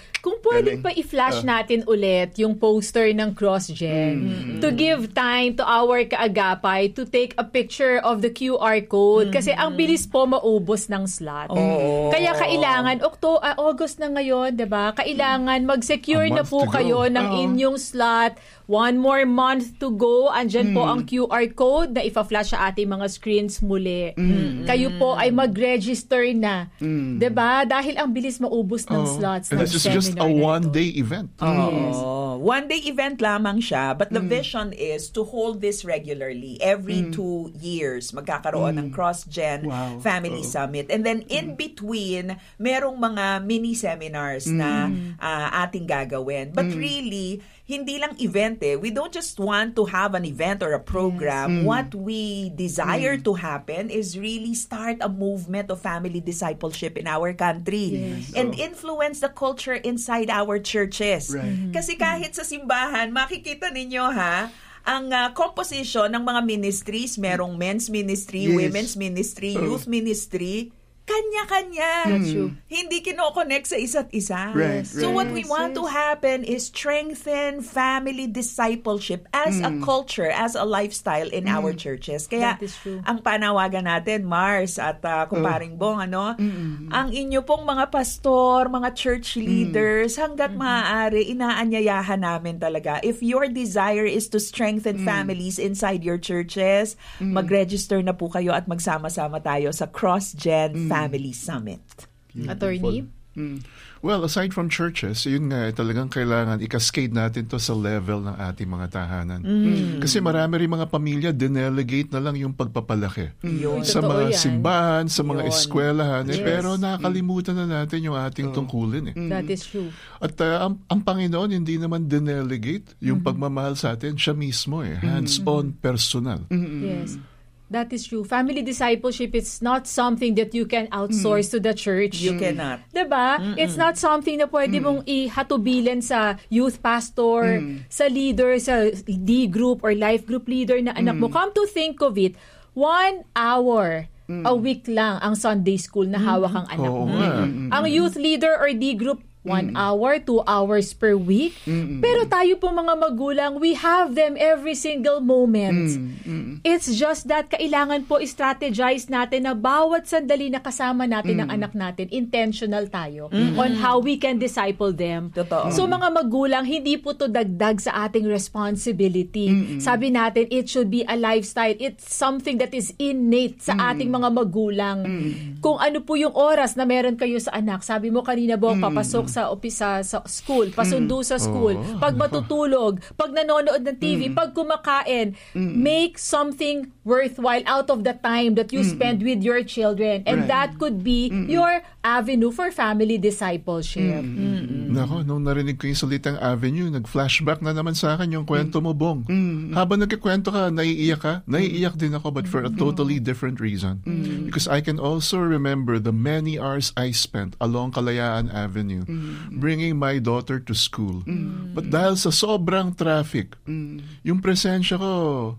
pwede Galing. pa i-flash uh, natin ulit yung poster ng CrossGen mm-hmm. to give time to our kaagapay to take a picture of the Q R code mm-hmm. kasi ang bilis po maubos ng slot. Oh. Kaya kailangan, Octo, uh, August na ngayon, diba? Kailangan mag-secure na po kayo ng uh-huh. inyong slot. One more month to go. Andyan mm. po ang Q R code na ipa-flash sa ating mga screens muli. Mm. Kayo po ay mag-register na. Mm. Diba? Dahil ang bilis maubos ng oh. slots. And this is just a one-day event. Oh. Yes. One-day event lamang siya. But the mm. vision is to hold this regularly. Every mm. two years, magkakaroon mm. ng CrossGen wow. Family oh. Summit. And then in mm. between, merong mga mini-seminars mm. na uh, ating gagawin. But mm. really, hindi lang event eh. We don't just want to have an event or a program. Yes. Mm. What we desire mm. to happen is really start a movement of family discipleship in our country. Yes. And oh. influence the culture inside our churches. Right. Mm-hmm. Kasi kahit sa simbahan, makikita ninyo ha, ang uh, composition ng mga ministries, merong men's ministry, yes. women's ministry, oh. youth ministry, kanya-kanya. Mm. Hindi kino-connect sa isa't isa. Right, so right. what we want to happen is strengthen family discipleship as mm. a culture, as a lifestyle in mm. our churches. Kaya ang panawagan natin, Mars at uh, kumparing Bong, ano, mm. ang inyo pong mga pastor, mga church leaders, mm. hanggat mm. maaari, inaanyayahan namin talaga. If your desire is to strengthen mm. families inside your churches, mm. mag-register na po kayo at magsama-sama tayo sa CrossGen mm. Family Summit. Beautiful. Attorney? Mm. Well, aside from churches, yun nga, talagang kailangan i-cascade natin to sa level ng ating mga tahanan. Mm. Kasi marami rin mga pamilya, dinelegate na lang yung pagpapalaki. Yun. Sa Totoo mga yan. simbahan, sa mga Yun. eskwelahan. Yes. Eh, pero nakakalimutan na natin yung ating tungkulin. Eh. That is true. At uh, ang, ang Panginoon, hindi naman dinelegate yung mm-hmm. pagmamahal sa atin. Siya mismo eh. Hands-on, personal. Mm-hmm. Yes. That is true. Family discipleship is not something that you can outsource mm. to the church. You cannot. Diba? Mm-mm. It's not something na pwede mm. mong ihatubilan sa youth pastor, mm. sa leader, sa D group or life group leader na anak mm. mo. Come to think of it, one hour mm. a week lang ang Sunday school na hawak ang anak oh, mo. mm. Ang youth leader or D group, One mm. hour, two hours per week. Mm-mm. Pero tayo po mga magulang, we have them every single moment. Mm-mm. It's just that kailangan po i-strategize natin na bawat sandali na kasama natin mm. ang anak natin, intentional tayo mm-hmm. on how we can disciple them. Totoo. So mga magulang, hindi po to dagdag sa ating responsibility. Mm-mm. Sabi natin, it should be a lifestyle. It's something that is innate sa mm. ating mga magulang. Mm. Kung ano po yung oras na meron kayo sa anak. Sabi mo kanina, Bong, mm. papasok sa opisa sa school, pasundo sa school, oh. pag matutulog, pag nanonood ng T V, mm. pag kumakain, mm. make something worthwhile out of the time that you mm. spend with your children. And right. that could be mm. your avenue for family discipleship. Mm. Nako, nung narinig ko yung salitang avenue, nag-flashback na naman sa akin yung kwento mo, Bong. Mm. Habang nagkikwento ka, naiiyak ka, naiiyak din ako, but for a totally different reason. Mm. Because I can also remember the many hours I spent along Kalayaan Avenue mm. bringing my daughter to school. Mm. But dahil sa sobrang traffic, mm. yung presensya ko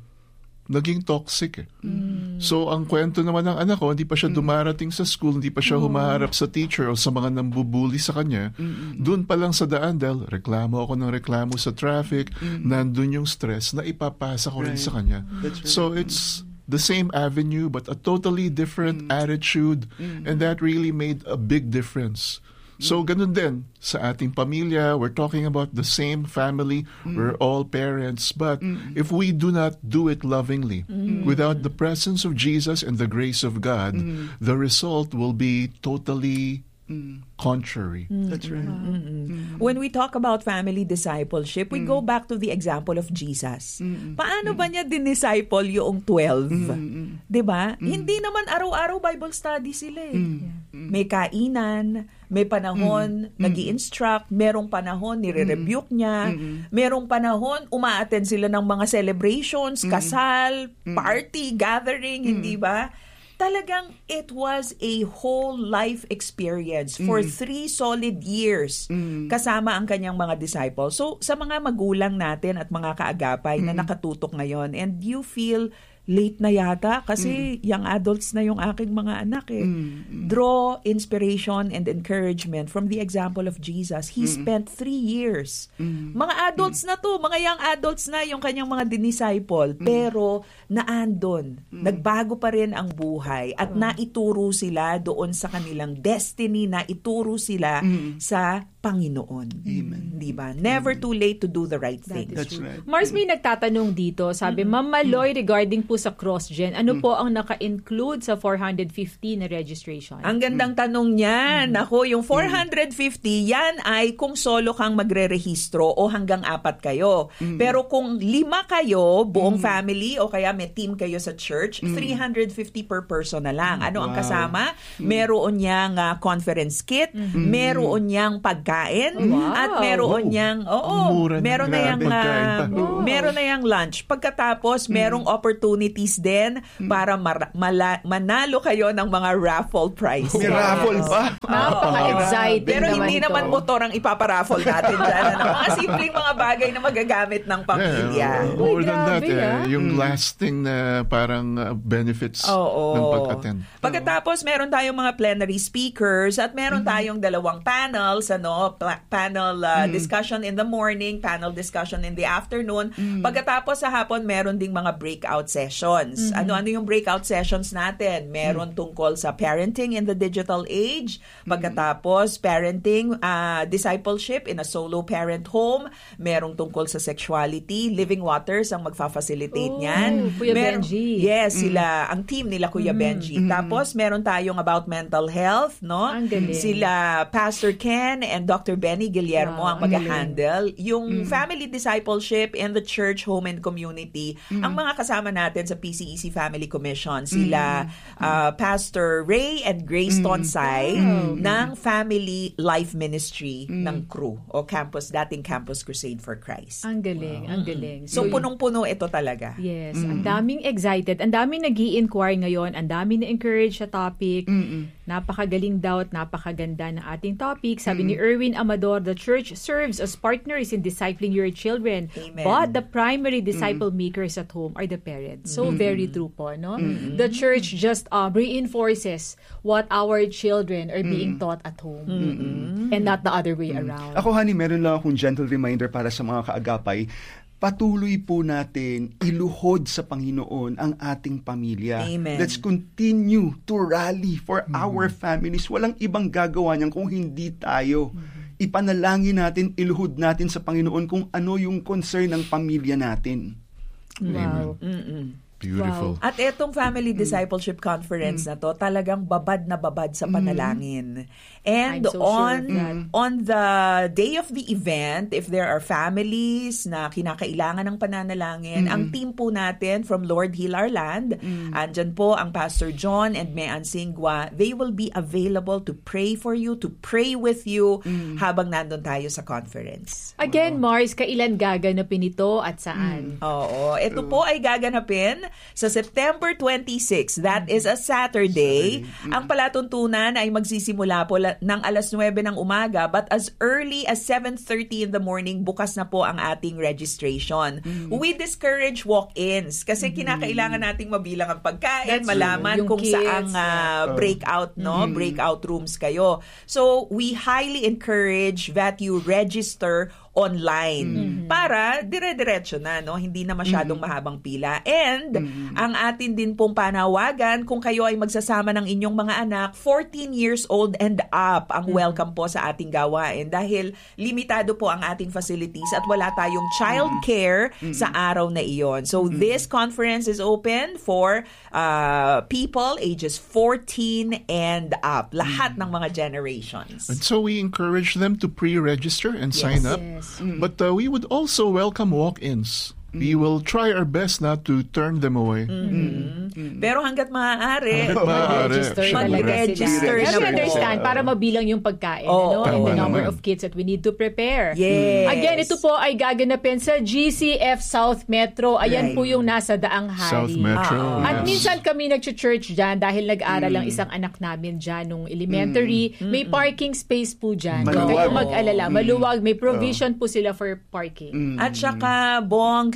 naging toxic eh. Mm. So ang kwento naman ng anak ko, hindi pa siya dumarating sa school, hindi pa siya humaharap sa teacher o sa mga nambubuli sa kanya. Mm. Doon pa lang sa daan, dahil reklamo ako ng reklamo sa traffic, mm. nandun yung stress na ipapasa ko rin right. sa kanya. Right. So it's the same avenue but a totally different mm. attitude mm. and that really made a big difference. So, ganun din sa ating pamilya. We're talking about the same family. Mm. We're all parents. But mm. if we do not do it lovingly, mm. without the presence of Jesus and the grace of God, mm. the result will be totally mm. contrary. Mm. That's right. Mm-hmm. When we talk about family discipleship, we mm. go back to the example of Jesus. Mm. Paano mm. ba niya din-disciple yung twelve? Mm. Diba? Mm. Hindi naman araw-araw Bible study sila eh. Mm. Yeah. May kainan, may panahon mm. nag-i-instruct, merong panahon nire-rebuke niya, mm. merong panahon umaattend sila ng mga celebrations, mm. kasal, mm. party, gathering, mm. hindi ba? Talagang it was a whole life experience for mm. three solid years mm. kasama ang kanyang mga disciples. So sa mga magulang natin at mga kaagapay mm. na nakatutok ngayon and you feel late na yata kasi young adults na yung aking mga anak eh. Mm. Draw inspiration and encouragement from the example of Jesus. He Mm. spent three years. Mm. Mga adults na to, mga young adults na yung kanyang mga dinisciple, pero naandon, nagbago pa rin ang buhay at naituro sila doon sa kanilang destiny, na ituro sila sa Panginoon. Amen. Di ba? Never too late to do the right thing. That That's is true. right. Mars, may nagtatanong dito. Sabi, Ma'am Maloy, regarding po sa cross-gen, ano po ang naka-include sa four hundred fifty na registration? Ang gandang tanong niyan. Ako, yung four hundred fifty, yan ay kung solo kang magre-rehistro o hanggang apat kayo. Pero kung lima kayo, buong family, o kaya may team kayo sa church, three hundred fifty per person na lang. Ano ang Wow. kasama? Meron niyang uh, conference kit, meron niyang pagkain, Wow. at meron niyang, oo, Mura na. meron na Grabe. yang, Pagkain pa. uh, meron na yang lunch. Pagkatapos, merong opportunities din para mara- mala- manalo kayo ng mga raffle prizes. May raffle pa. Napaka-exciting Pero naman hindi ito. naman motor ang ipaparaffle natin dyan. Ano? Mga simpleng mga bagay na magagamit ng pamilya. Yeah, Uy, more than that, grabe, eh, ah. yung lasting na parang uh, benefits Oo. ng pag-attend. Pagkatapos, meron tayong mga plenary speakers at meron tayong dalawang panels, ano, pla- panel uh, discussion in the morning, panel discussion in the afternoon. Pagkatapos sa hapon, meron ding mga breakout sessions. Ano-ano yung breakout sessions natin? Meron tungkol sa parenting in the digital age. Pagkatapos, parenting, uh, discipleship in a solo parent home. Merong tungkol sa sexuality. Living Waters ang magfa-facilitate Oh, niyan. Kuya Meron- Benji. Yes, sila, ang team nila Kuya Benji. Tapos meron tayong about mental health, no? Ang galing. Sila Pastor Ken and Doctor Benny Guillermo Wow, ang mag-handle. Yung family discipleship in the church, home and community, ang mga kasama natin sa P C E C Family Commission, sila uh, Pastor Ray and Grace Tonsay ng Family Life Ministry ng C R U o Campus, dating Campus Crusade for Christ. Ang galing, ang galing. So, punong-puno ito talaga. Yes, ang daming excited, ang daming nag-i-inquire ngayon, ang daming na-encourage sa topic. Napakagaling daw at napakaganda ng ating topic. Sabi ni Erwin Amador, the church serves as partners in discipling your children, Amen. but the primary disciple makers at home are the parents. So very true po, no? The church just um, reinforces what our children are being taught at home and not the other way around. Ako, honey, meron lang akong gentle reminder para sa mga kaagapay. Patuloy po natin iluhod sa Panginoon ang ating pamilya. Amen. Let's continue to rally for our families. Walang ibang gagawa niyan kung hindi tayo. Ipanalangin natin, iluhod natin sa Panginoon kung ano yung concern ng pamilya natin. Wow. Beautiful. At etong Family Discipleship Conference na to, talagang babad na babad sa panalangin. And I'm so on sure of that. on the day of the event, if there are families na kinakailangan ng pananalangin, ang team po natin from Lord Heal Our Land, andyan po ang Pastor John and Mean Singwa, they will be available to pray for you, to pray with you habang nandun tayo sa conference. Again, Mars, kailan gaganapin ito at saan? Oo. Ito po ay gaganapin sa September twenty-sixth. That is a Saturday. Ang palatuntunan ay magsisimula po la- ng alas nuwebe ng umaga, but as early as seven thirty in the morning, bukas na po ang ating registration. We discourage walk-ins kasi kinakailangan nating mabilang ang pagkain, That's malaman true. Yung kung kids, saang ah, breakout, no? Breakout rooms kayo. So, we highly encourage that you register online para dire-diretso na, no? Hindi na masyadong mahabang pila. And ang atin din pong panawagan, kung kayo ay magsasama ng inyong mga anak, fourteen years old and up ang welcome po sa ating gawain dahil limitado po ang ating facilities at wala tayong child care sa araw na iyon. So this conference is open for uh, people ages fourteen and up. Lahat ng mga generations. And so we encourage them to pre-register and sign up. Yes. But uh, we would also welcome walk-ins. We will try our best not to turn them away. Pero hanggat maaari, Hanggat maaari. Mag-register Siyempre. talaga Mag-register sila. na Kasi po. understand, para mabilang yung pagkain, Oo, ano? And the tama number naman. of kids that we need to prepare. Yes. Again, ito po ay gaganapin sa G C F South Metro. Ayan Right. po yung nasa Daang Hari. South Metro. Ah. At yes. minsan kami nag-church dyan dahil nag-aral lang isang anak namin dyan nung elementary. May parking space po dyan. Huwag Maluwag. kayong mag-alala. Maluwag. May provision po sila for parking. At saka, Bong,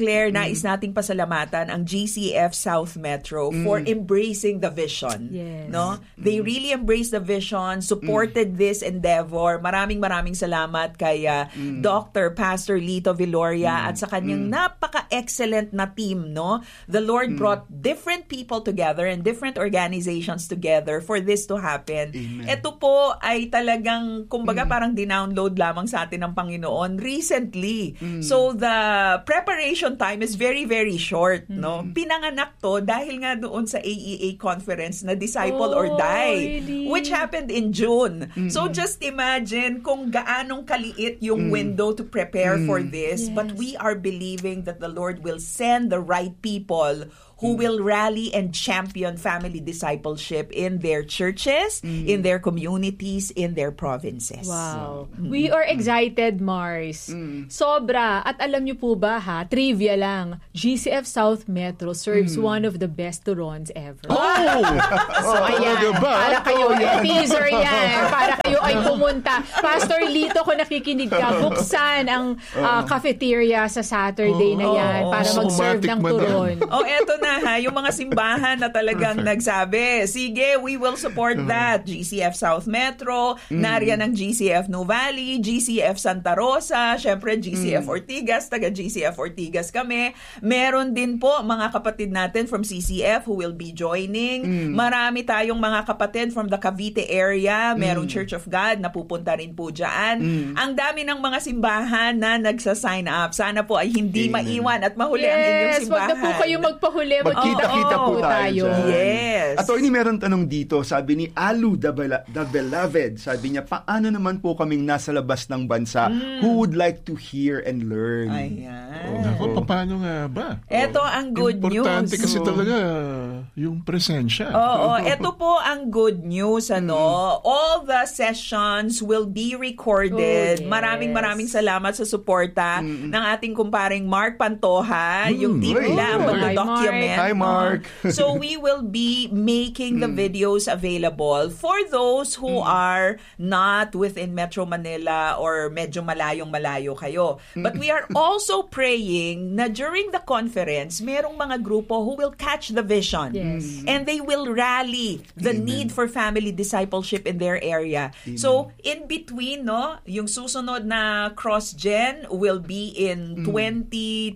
Claire, nais nating pasalamatan ang G C F South Metro for embracing the vision. Yes. No? They really embraced the vision, supported this endeavor. Maraming maraming salamat kay uh, Doctor Pastor Lito Viloria at sa kanyang napaka-excellent na team, no? The Lord brought different people together and different organizations together for this to happen. Amen. Ito po ay talagang kumbaga parang dinownload lamang sa atin ng Panginoon recently. So the preparation time is very very short, no? Pinanganak to dahil nga doon sa A E A conference na Disciple or Oh, Die, really? which happened in June. So just imagine kung gaanong kaliit yung window to prepare for this, Yes. but we are believing that the Lord will send the right people who will rally and champion family discipleship in their churches, in their communities, in their provinces. Wow. We are excited, Mars. Sobra. At alam niyo po ba ha, trivia lang, G C F South Metro serves one of the best turons ever. Oh! So ayan, ba? para kayo, teaser yan, para kayo ay pumunta. Pastor Lito, kung nakikinig ka, buksan ang uh, cafeteria sa Saturday na yan para oh, mag-serve somatic ng man turon. Oh, eto na ha, yung mga simbahan na talagang nagsabi, sige, we will support that. G C F South Metro, nariyan ang G C F No Valley, G C F Santa Rosa, syempre G C F Ortigas, taga G C F Ortigas kami. Meron din po mga kapatid natin from C C F who will be joining. Marami tayong mga kapatid from the Cavite area, merong Church of God na pupunta rin po dyan. Ang dami ng mga simbahan na nagsa-sign up. Sana po ay hindi Amen. maiwan at mahuli ang inyong Yes, simbahan. wag na po kayo magpahuli. Magkita-kita Oo, po tayo dyan. Yes. Attorney, meron tanong dito. Sabi ni Alu the, Bela- the Beloved, sabi niya, paano naman po kaming nasa labas ng bansa? Who would like to hear and learn? Ayan. Ako, paano nga ba? Ito ang good Importante news. kasi talaga yung presensya. Oo, ito po ang good news, ano. All the sessions will be recorded. Oh, yes. Maraming maraming salamat sa suporta ng ating kumparing Mark Pantoja, yung team Uy. nila ang Hi, mag-document. Hi, Mark. So we will be making the videos available for those who are not within Metro Manila or medyo malayong-malayo kayo. But we are also praying na during the conference, merong mga grupo who will catch the vision. Yes. And they will rally the need for family discipleship in their area. So, in between, no, yung susunod na cross-gen will be in twenty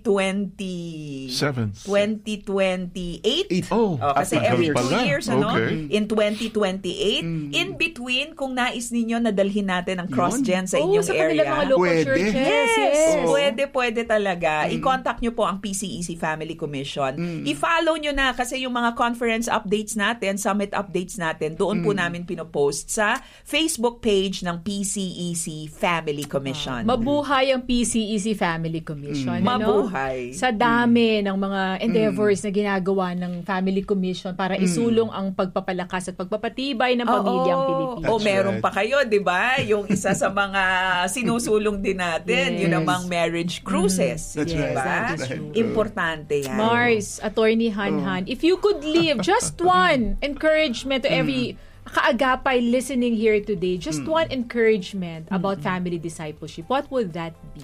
twenty Seven. twenty twenty-eight. Eight. Oh, Oh, kasi at every years. two pala. years, ano? Okay. In twenty twenty-eight. In between, kung nais ninyo na dalhin natin ang cross-gen sa Oh, inyong sa area. kanilang mga local Pwede. churches. Yes, Yes. pwede, pwede talaga. I-contact nyo po ang P C E C Family Commission. I-follow nyo na kasi yung mga conference updates natin, summit updates natin, doon po namin pinopost sa Facebook page ng P C E C Family Commission. Mabuhay ang P C E C Family Commission. Mm. ano? Mabuhay. Sa dami ng mga endeavors na ginagawa ng Family Commission para isulong ang pagpapalakas at pagpapatibay ng pamilyang Oo. Pilipino. O That's meron right. pa kayo, di ba? Yung isa sa mga sinusulong din natin, Yes. yun namang marriage cruises. That's di right. ba? That is true. Importante yan. Mars, Attorney Hanhan, if you could leave just one encouragement to every kaagapay listening here today, just one encouragement about family discipleship, what would that be?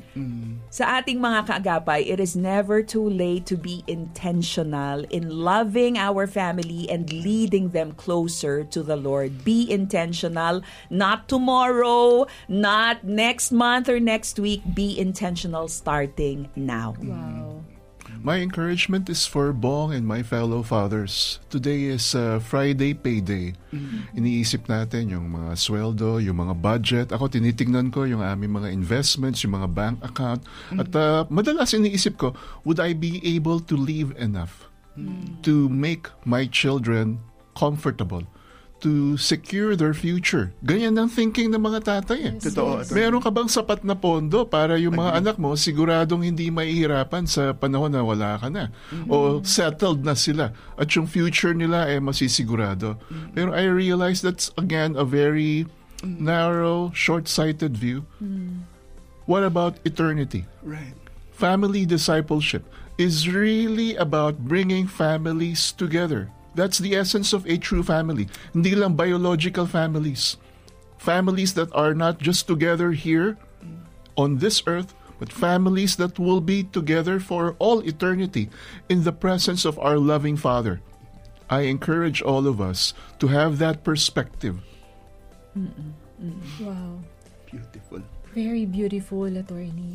Sa ating mga kaagapay, it is never too late to be intentional in loving our family and leading them closer to the Lord. Be intentional, not tomorrow, not next month or next week. Be intentional starting now. Wow. My encouragement is for Bong and my fellow fathers. Today is uh, Friday payday. Iniisip natin yung mga sweldo, yung mga budget. Ako tinitingnan ko yung aming mga investments, yung mga bank account. At uh, madalas iniisip ko, would I be able to leave enough to make my children comfortable, to secure their future? Ganyan ang thinking ng mga tatay. Eh. Totoo. Attorney. Meron ka bang sapat na pondo para yung mga anak mo siguradong hindi mahihirapan sa panahon na wala ka na? O settled na sila at yung future nila ay masisigurado. Pero I realize that's again a very narrow, short-sighted view. What about eternity? Right. Family discipleship is really about bringing families together. That's the essence of a true family. Hindi lang biological families. Families that are not just together here on this earth, but families that will be together for all eternity in the presence of our loving Father. I encourage all of us to have that perspective. Mm-mm. Mm-mm. Wow. Beautiful. Very beautiful, Attorney.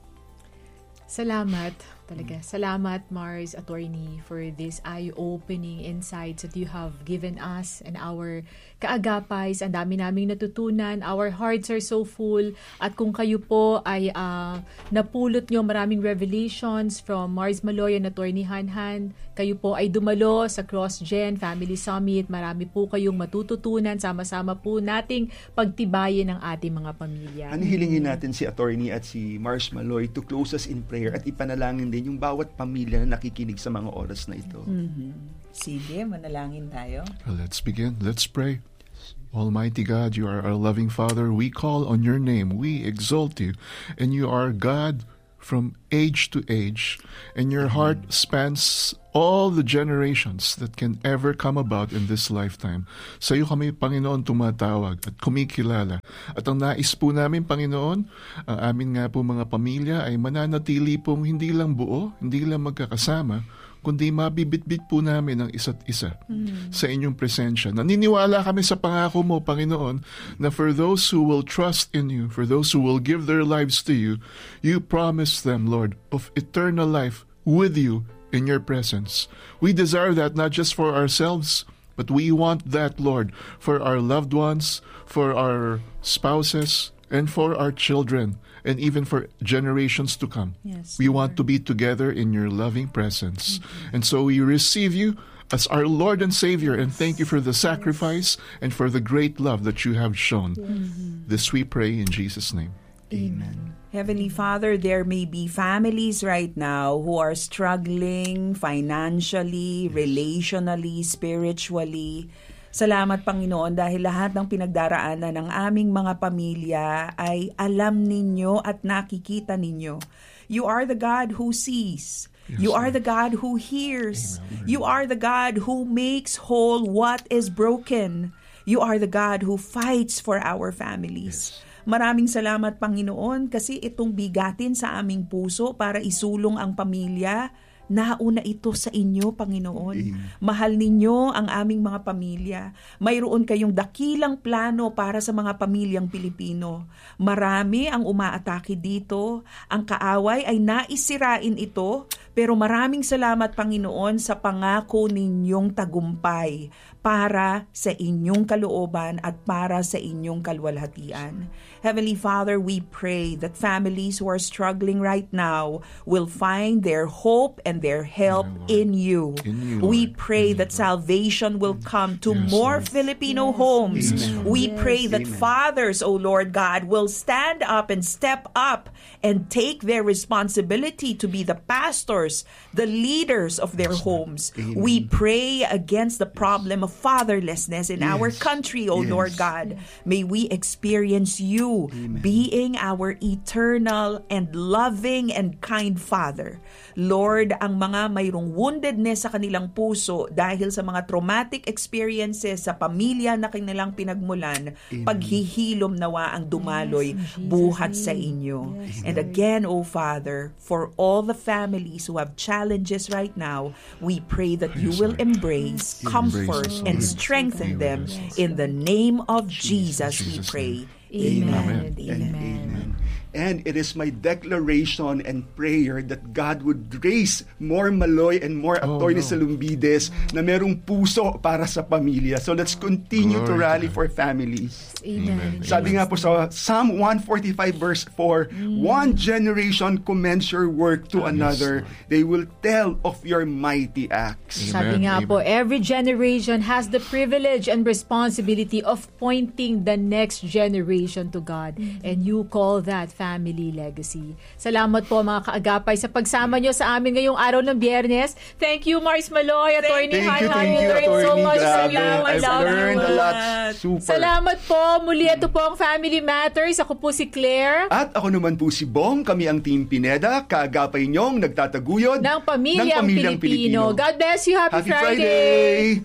Salamat talaga. Salamat, Mars, Attorney, for this eye-opening insights that you have given us and our kaagapay. Ang dami naming natutunan. Our hearts are so full. At kung kayo po ay uh, napulot nyo maraming revelations from Mars Maloy and Attorney Hanhan, kayo po ay dumalo sa CrossGen Family Summit. Marami po kayong matututunan. Sama-sama po nating pagtibayin ng ating mga pamilya. Ano hilingin natin si Attorney at si Mars Maloy to close us in prayer at ipanalangin din yung bawat pamilya na nakikinig sa mga oras na ito. Mm-hmm. Sige, manalangin tayo. Let's begin. Let's pray. Almighty God, you are our loving Father. We call on your name. We exalt you. And you are God from age to age. And your heart spans all the generations that can ever come about in this lifetime. Sa iyo kami, Panginoon, tumatawag at kumikilala. At ang nais po namin, Panginoon, ang amin nga po mga pamilya ay mananatili pong hindi lang buo, hindi lang magkakasama, kundi mabibitbit po namin ang isa't isa mm. sa inyong presensya. Naniniwala kami sa pangako mo, Panginoon, na for those who will trust in you, for those who will give their lives to you, you promise them, Lord, of eternal life with you in your presence. We desire that not just for ourselves, but we want that, Lord, for our loved ones, for our spouses, and for our children, and even for generations to come. Yes, we Lord. want to be together in your loving presence. Mm-hmm. And so we receive you as our Lord and Savior, and thank you for the sacrifice and for the great love that you have shown. Mm-hmm. This we pray in Jesus' name. Amen. Heavenly Father, there may be families right now who are struggling financially, relationally, spiritually. Salamat, Panginoon, dahil lahat ng pinagdaraanan ng aming mga pamilya ay alam ninyo at nakikita ninyo. You are the God who sees. Yes, You are Lord. the God who hears. Amen. You are the God who makes whole what is broken. You are the God who fights for our families. Yes. Maraming salamat, Panginoon, kasi itong bigatin sa aming puso para isulong ang pamilya, nauna ito sa inyo, Panginoon. Amen. Mahal ninyo ang aming mga pamilya. Mayroon kayong dakilang plano para sa mga pamilyang Pilipino. Marami ang umaatake dito. Ang kaaway ay naisirain ito, pero maraming salamat, Panginoon, sa pangako ninyong tagumpay para sa inyong kalooban at para sa inyong kalwalhatian. Heavenly Father, we pray that families who are struggling right now will find their hope and their help in you. In you, We Lord. pray In you, that salvation will come to Yes, more Lord. Filipino homes. Yes, Lord. We pray that Amen. fathers, O Lord God, will stand up and step up and take their responsibility to be the pastors, the leaders of their homes. Amen. We pray against the problem of fatherlessness in our Yes. country, O Yes. Lord God. May we experience you Amen. being our eternal and loving and kind Father. Lord, ang mga mayroong woundedness sa kanilang puso dahil sa mga traumatic experiences sa pamilya na kanilang pinagmulan, Amen. paghihilom nawa ang dumaloy Yes, in Jesus' buhat name. sa inyo. Yes, And Lord. again, O Father, for all the families who have challenges right now, we pray that you Yes, will Lord. embrace, Embrace comfort, us, and Lord. strengthen them. Yes, In the name of Jesus, we Jesus' pray. name. Amen. Amen. And amen. And it is my declaration and prayer that God would raise more Maloy and more Oh, Attorney no. Salumbides na merong puso para sa pamilya. So let's continue to Glory to rally God. for families. Amen. Amen. Sabi nga po sa Psalm one forty-five verse four, one generation commends your work to another. Lord. They will tell of your mighty acts. Sabi Amen. nga Amen. po, every generation has the privilege and responsibility of pointing the next generation to God. And you call that family legacy. Salamat po mga kaagapay sa pagsama nyo sa amin ngayong araw ng Biyernes. Thank you, Mars Maloy, Attorney Thank you, Han. thank you, We learned so Attorney. much from Grabe. you. I I've love learned you. a lot. Super. Salamat po. Muli ito po ang Family Matters. Ako po si Claire. At ako naman po si Bong, kami ang Team Pineda, kaagapay niyong nagtataguyod ng Pamilyang, Pamilyang Pilipino. God bless you. Happy, Happy Friday!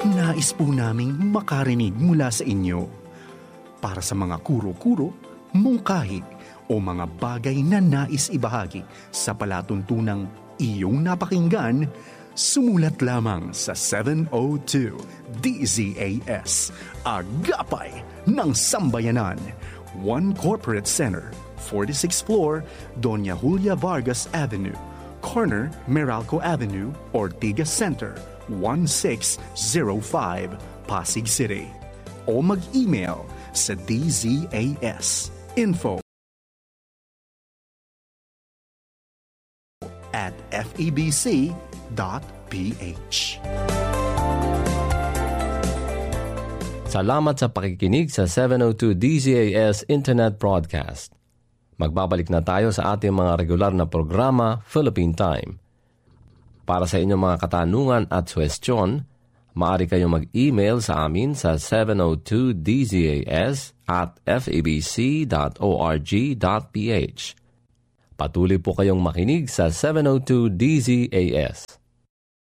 Nais po naming makarinig mula sa inyo. Para sa mga kuro-kuro, mungkahi, o mga bagay na nais ibahagi sa palatuntunang iyong napakinggan, sumulat lamang sa seven oh two D Z A S, Agapay ng Sambayanan, One Corporate Center, forty-sixth floor, Doña Julia Vargas Avenue, corner Meralco Avenue, Ortigas Center, one six zero five, Pasig City. O mag-email sa dzas info at febc dot ph. Salamat sa pakikinig sa seven oh two D Z A S Internet Broadcast. Magbabalik na tayo sa ating mga regular na programa, Philippine Time. Para sa inyong mga katanungan at suwestyon, maaari kayong mag-email sa amin sa seven oh two D Z A S at febc dot org dot ph. Patuloy po kayong makinig sa seven oh two D Z A S.